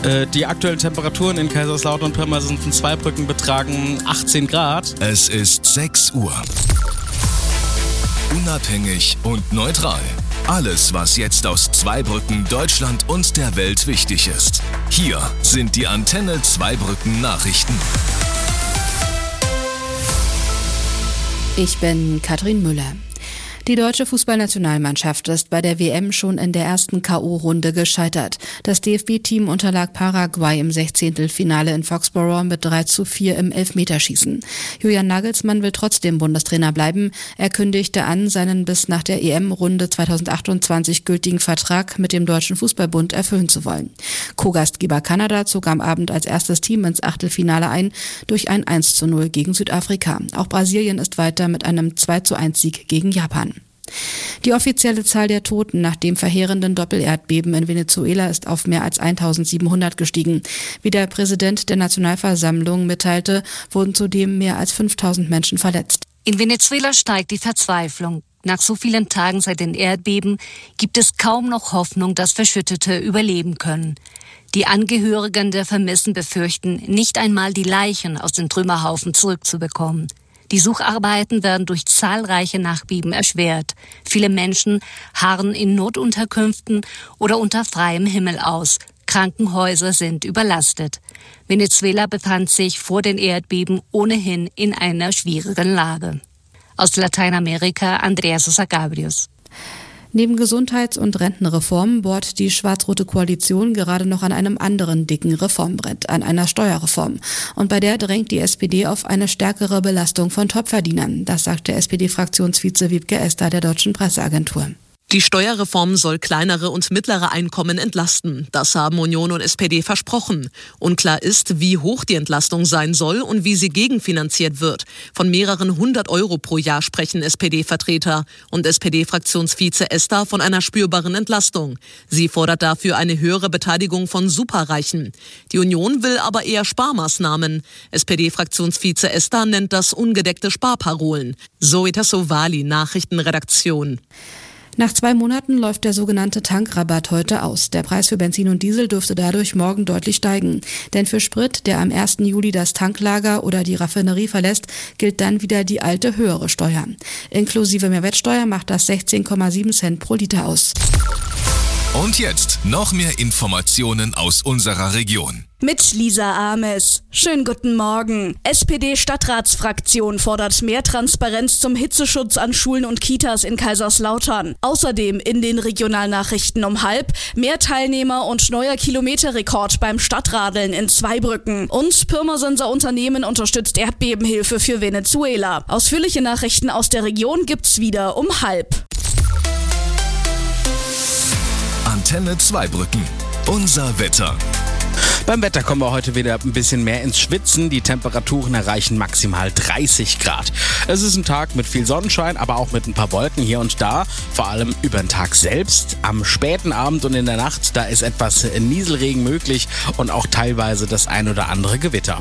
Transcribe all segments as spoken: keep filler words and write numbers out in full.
Äh, die aktuellen Temperaturen in Kaiserslautern und Pirmasens und Zweibrücken betragen achtzehn Grad. Es ist sechs Uhr. Unabhängig und neutral. Alles, was jetzt aus Zweibrücken, Deutschland und der Welt wichtig ist. Hier sind die Antenne Zweibrücken Nachrichten. Ich bin Katrin Müller. Die deutsche Fußballnationalmannschaft ist bei der W M schon in der ersten K O-Runde gescheitert. Das D F B-Team unterlag Paraguay im Sechzehntelfinale in Foxborough mit drei zu vier im Elfmeterschießen. Julian Nagelsmann will trotzdem Bundestrainer bleiben. Er kündigte an, seinen bis nach der E M-Runde zweitausendachtundzwanzig gültigen Vertrag mit dem Deutschen Fußballbund erfüllen zu wollen. Co-Gastgeber Kanada zog am Abend als erstes Team ins Achtelfinale ein durch ein eins zu null gegen Südafrika. Auch Brasilien ist weiter mit einem zwei zu eins Sieg gegen Japan. Die offizielle Zahl der Toten nach dem verheerenden Doppelerdbeben in Venezuela ist auf mehr als eintausendsiebenhundert gestiegen. Wie der Präsident der Nationalversammlung mitteilte, wurden zudem mehr als fünftausend Menschen verletzt. In Venezuela steigt die Verzweiflung. Nach so vielen Tagen seit den Erdbeben gibt es kaum noch Hoffnung, dass Verschüttete überleben können. Die Angehörigen der Vermissten befürchten, nicht einmal die Leichen aus den Trümmerhaufen zurückzubekommen. Die Sucharbeiten werden durch zahlreiche Nachbeben erschwert. Viele Menschen harren in Notunterkünften oder unter freiem Himmel aus. Krankenhäuser sind überlastet. Venezuela befand sich vor den Erdbeben ohnehin in einer schwierigen Lage. Aus Lateinamerika Andrea Sosa Gabrius. Neben Gesundheits- und Rentenreformen bohrt die schwarz-rote Koalition gerade noch an einem anderen dicken Reformbrett, an einer Steuerreform. Und bei der drängt die S P D auf eine stärkere Belastung von Topverdienern. Das sagte S P D-Fraktionsvize Wiebke Esther der Deutschen Presseagentur. Die Steuerreform soll kleinere und mittlere Einkommen entlasten. Das haben Union und S P D versprochen. Unklar ist, wie hoch die Entlastung sein soll und wie sie gegenfinanziert wird. Von mehreren hundert Euro pro Jahr sprechen S P D-Vertreter und S P D-Fraktionsvize Esther von einer spürbaren Entlastung. Sie fordert dafür eine höhere Beteiligung von Superreichen. Die Union will aber eher Sparmaßnahmen. S P D-Fraktionsvize Esther nennt das ungedeckte Sparparolen. Zoe Tassovali, Nachrichtenredaktion. Nach zwei Monaten läuft der sogenannte Tankrabatt heute aus. Der Preis für Benzin und Diesel dürfte dadurch morgen deutlich steigen. Denn für Sprit, der am ersten Juli das Tanklager oder die Raffinerie verlässt, gilt dann wieder die alte höhere Steuer. Inklusive Mehrwertsteuer macht das sechzehn Komma sieben Cent pro Liter aus. Und jetzt noch mehr Informationen aus unserer Region. Mit Lisa Ames. Schönen guten Morgen. S P D-Stadtratsfraktion fordert mehr Transparenz zum Hitzeschutz an Schulen und Kitas in Kaiserslautern. Außerdem in den Regionalnachrichten um halb mehr Teilnehmer und neuer Kilometerrekord beim Stadtradeln in Zweibrücken. Und Pirmasenser Unternehmen unterstützt Erdbebenhilfe für Venezuela. Ausführliche Nachrichten aus der Region gibt's wieder um halb. Antenne Zweibrücken. Unser Wetter. Beim Wetter kommen wir heute wieder ein bisschen mehr ins Schwitzen. Die Temperaturen erreichen maximal dreißig Grad. Es ist ein Tag mit viel Sonnenschein, aber auch mit ein paar Wolken hier und da. Vor allem über den Tag selbst. Am späten Abend und in der Nacht, da ist etwas Nieselregen möglich und auch teilweise das ein oder andere Gewitter.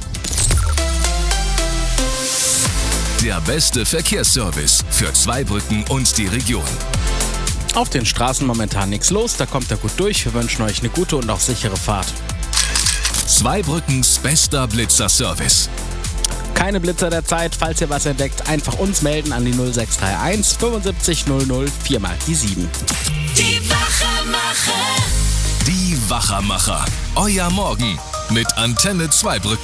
Der beste Verkehrsservice für Zweibrücken und die Region. Auf den Straßen momentan nichts los, da kommt er gut durch. Wir wünschen euch eine gute und auch sichere Fahrt. Zweibrückens bester Blitzer-Service. Keine Blitzer der Zeit, falls ihr was entdeckt, einfach uns melden an die null sechs drei eins fünfundsiebzig null null vier mal die sieben. Die Wachermacher. Die Wachermacher. Euer Morgen mit Antenne Zweibrücken.